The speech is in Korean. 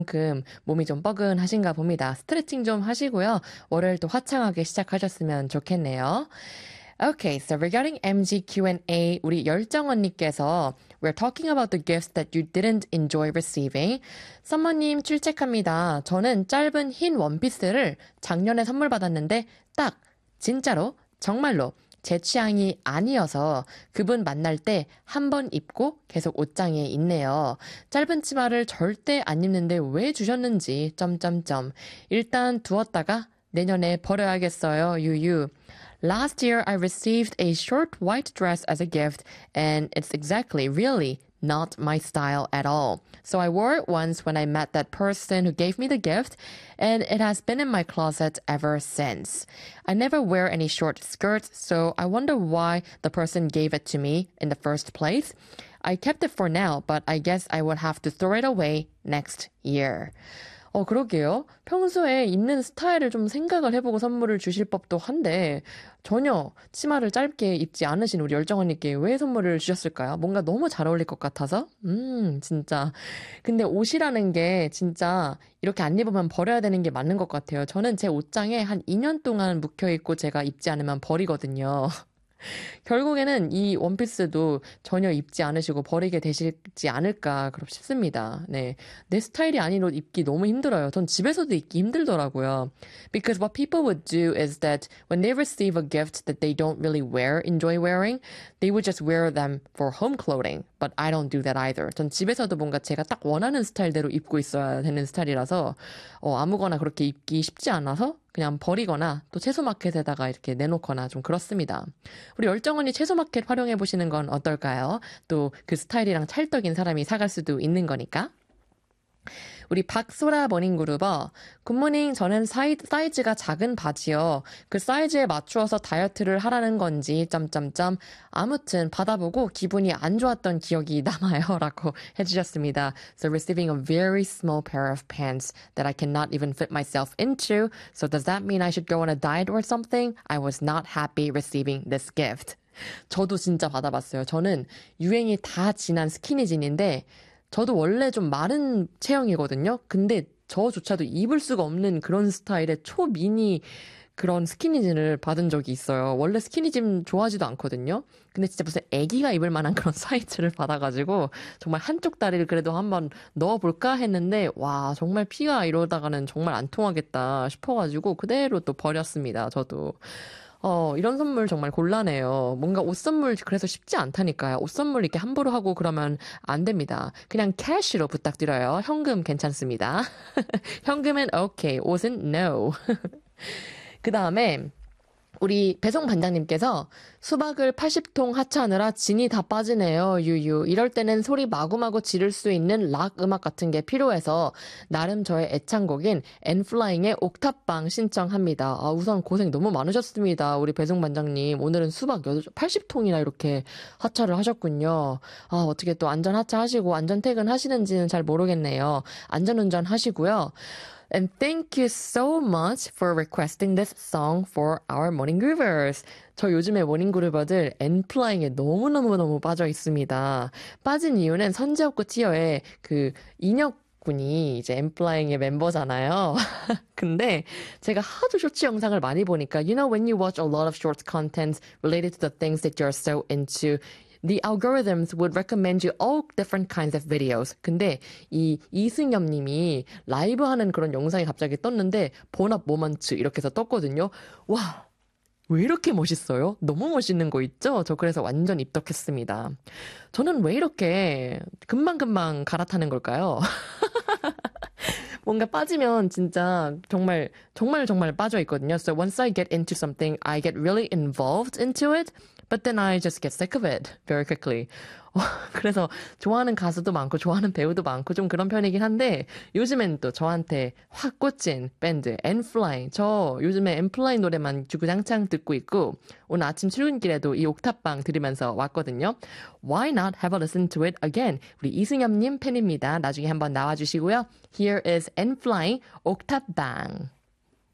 만큼 몸이 좀 뻐근하신가 봅니다. 스트레칭 좀 하시고요. 월요일 또 화창하게 시작하셨으면 좋겠네요. Okay, so regarding MG Q&A, 우리 열정 언니께서 We're talking about the gifts that you didn't enjoy receiving. 썸머님 출첵합니다. 저는 짧은 흰 원피스를 작년에 선물 받았는데 딱 진짜로 정말로 제 취향이 아니어서 그분 만날 때 한 번 입고 계속 옷장에 있네요. 짧은 치마를 절대 안 입는데 왜 주셨는지 점점점. 일단 두었다가 내년에 버려야겠어요. 유유. Last year I received a short white dress as a gift and it's exactly really not my style at all. So I wore it once when I met that person who gave me the gift, and it has been in my closet ever since. I never wear any short skirts, so I wonder why the person gave it to me in the first place. I kept it for now, but I guess I would have to throw it away next year. 그러게요. 평소에 입는 스타일을 좀 생각을 해보고 선물을 주실 법도 한데 전혀 치마를 짧게 입지 않으신 우리 열정 언니께 왜 선물을 주셨을까요? 뭔가 너무 잘 어울릴 것 같아서? 진짜. 근데 옷이라는 게 진짜 이렇게 안 입으면 버려야 되는 게 맞는 것 같아요. 저는 제 옷장에 한 2년 동안 묵혀있고 제가 입지 않으면 버리거든요. 결국에는 이 원피스도 전혀 입지 않으시고 버리게 되시지 않을까 그렇 싶습니다. 네, 내 스타일이 아닌 옷 입기 너무 힘들어요. 전 집에서도 입기 힘들더라고요. Because what people would do is that when they receive a gift that they don't really enjoy wearing, they would just wear them for home clothing. But I don't do that either. 전 집에서도 뭔가 제가 딱 원하는 스타일대로 입고 있어야 되는 스타일이라서 아무거나 그렇게 입기 쉽지 않아서 그냥 버리거나 또 채소마켓에다가 이렇게 내놓거나 좀 그렇습니다. 우리 열정언니 채소마켓 활용해 보시는 건 어떨까요? 또 그 스타일이랑 찰떡인 사람이 사갈 수도 있는 거니까. 우리 박소라 버닝그룹어 굿모닝 저는 사이즈가 작은 바지요. 그 사이즈에 맞추어서 다이어트를 하라는 건지 점점점 아무튼 받아보고 기분이 안 좋았던 기억이 남아요 라고 해주셨습니다. So receiving a very small pair of pants that I cannot even fit myself into. So does that mean I should go on a diet or something? I was not happy receiving this gift. 저도 진짜 받아봤어요. 저는 유행이 다 지난 스키니진인데 저도 원래 좀 마른 체형이거든요. 근데 저조차도 입을 수가 없는 그런 스타일의 초미니 그런 스키니진을 받은 적이 있어요. 원래 스키니진 좋아하지도 않거든요. 근데 진짜 무슨 애기가 입을 만한 그런 사이즈를 받아가지고 정말 한쪽 다리를 그래도 한번 넣어볼까 했는데 와 정말 피가 이러다가는 정말 안 통하겠다 싶어가지고 그대로 또 버렸습니다. 저도. 이런 선물 정말 곤란해요. 뭔가 옷 선물 그래서 쉽지 않다니까요. 옷 선물 이렇게 함부로 하고 그러면 안 됩니다. 그냥 캐시로 부탁드려요. 현금 괜찮습니다. 현금은 오케이, 옷은 no. 그 다음에 우리 배송 반장님께서 수박을 80통 하차하느라 진이 다 빠지네요. 유유. 이럴 때는 소리 마구마구 지를 수 있는 락 음악 같은 게 필요해서 나름 저의 애창곡인 엔플라잉의 옥탑방 신청합니다. 우선 고생 너무 많으셨습니다. 우리 배송 반장님. 오늘은 수박 80통이나 이렇게 하차를 하셨군요. 어떻게 또 안전 하차하시고 안전 퇴근하시는지는 잘 모르겠네요. 안전운전 하시고요. And thank you so much for requesting this song for our morning groovers. 저 요즘에 모닝 그루버들 엔플라잉에 너무너무너무 빠져 있습니다. 빠진 이유는 선제업구 티어의 그 인혁 군이 이제 엔플라잉의 멤버잖아요. 근데 제가 하도 쇼츠 영상을 많이 보니까 you know when you watch a lot of short content related to the things that you're so into the algorithms would recommend you all different kinds of videos. 근데 이 이승엽 님이 라이브 하는 그런 영상이 갑자기 떴는데 본업 모먼트 이렇게 해서 떴거든요. 와, 왜 이렇게 멋있어요? 너무 멋있는 거 있죠? 저 그래서 완전 입덕했습니다. 저는 왜 이렇게 금방금방 갈아타는 걸까요? 뭔가 빠지면 진짜 정말 빠져 있거든요. So once I get into something, I get really involved into it, but then I just get sick of it very quickly. 그래서 좋아하는 가수도 많고 좋아하는 배우도 많고 좀 그런 편이긴 한데 요즘엔 또 저한테 확 꽂힌 밴드 엔플라잉. 저 요즘에 엔플라잉 노래만 주구장창 듣고 있고 오늘 아침 출근길에도 이 옥탑방 들으면서 왔거든요. Why not have a listen to it again? 우리 이승엽님 팬입니다. 나중에 한번 나와주시고요. Here is 엔플라잉 옥탑방.